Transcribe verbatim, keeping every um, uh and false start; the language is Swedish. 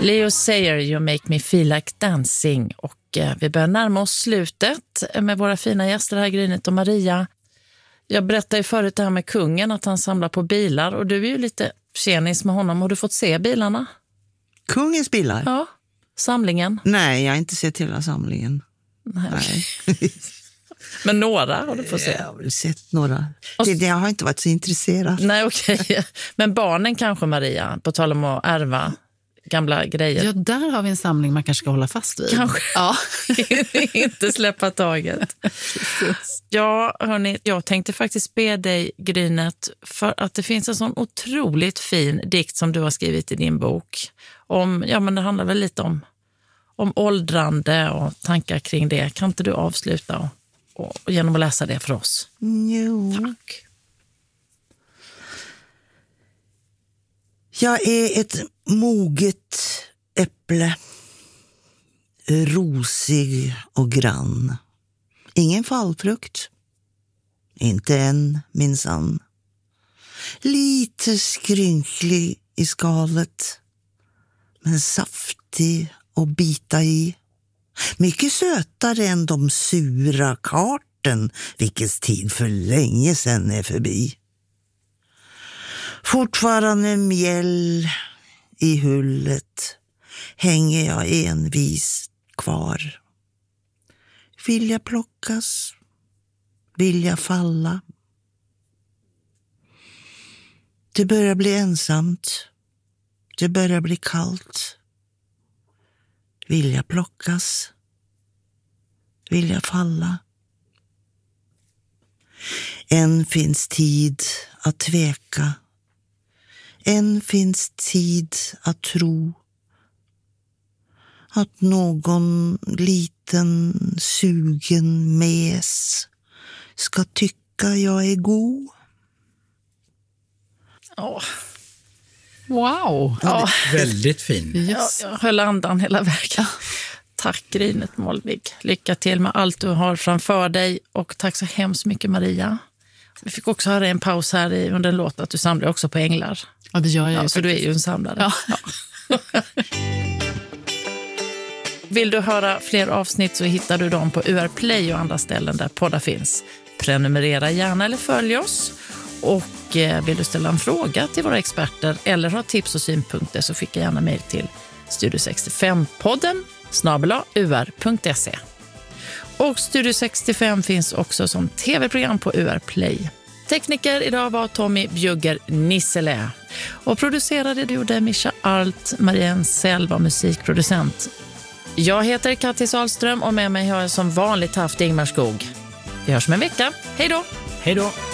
Leo Sayer, You Make Me Feel Like Dancing. Och eh, vi börjar närma oss slutet med våra fina gäster här, Grynet och Maria. Jag berättade ju förut det här med kungen, att han samlar på bilar. Och du är ju lite tjenis med honom. Har du fått se bilarna? Kungens bilar? Ja, samlingen. Nej, jag har inte sett hela samlingen. Nej. Nej. Men några har du fått se? Jag har väl sett några. Det, det, jag har inte varit så intresserad. Nej, okej. Okay. Men barnen kanske, Maria, på tal om att ärva gamla grejer. Ja, där har vi en samling man kanske ska hålla fast vid. Kanske. Ja. Inte släppa taget. Ja, hörni, jag tänkte faktiskt be dig, Grynet, för att det finns en sån otroligt fin dikt som du har skrivit i din bok. Om, ja, men det handlar väl lite om, om åldrande och tankar kring det. Kan inte du avsluta och Och genom att läsa det för oss? Jo. Tack. Jag är ett moget äpple, rosig och grann. Ingen fallfrukt, inte än minsann. Lite skrynklig i skalet, men saftig och bita i. Mycket sötare än de sura karten, vilkets tid för länge sedan är förbi. Fortfarande mjäll i hullet hänger jag envis kvar. Vill jag plockas? Vill jag falla? Det börjar bli ensamt. Det börjar bli kallt. Vill jag plockas? Vill jag falla? Än finns tid att tveka. Än finns tid att tro. Att någon liten sugen mes ska tycka jag är god. Åh. Wow. Ja. Väldigt fin. Yes. Jag, jag höll andan hela vägen. Tack, Grynet Målvig. Lycka till med allt du har framför dig. Och tack så hemskt mycket, Maria. Vi fick också höra en paus här i, under en låt att du samlar också på änglar. Ja, det gör jag ja, ju. så du är ju en samlare. Ja. Ja. Vill du höra fler avsnitt så hittar du dem på U R Play och andra ställen där poddar finns. Prenumerera gärna eller följ oss. Och eh, vill du ställa en fråga till våra experter eller ha tips och synpunkter så skicka gärna mejl till studio sextiofem-podden snabel-a u r punkt se. Och Studio sextiofem finns också som tv-program på U R Play. Tekniker idag var Tommy Bjugger Nisselä. Och producerade du gjorde Mischa Alt, Marianne Sell var musikproducent. Jag heter Kattis Sahlström och med mig har jag som vanligt haft Ingmar Skog. Vi hörs om en vecka. Hej då! Hej då!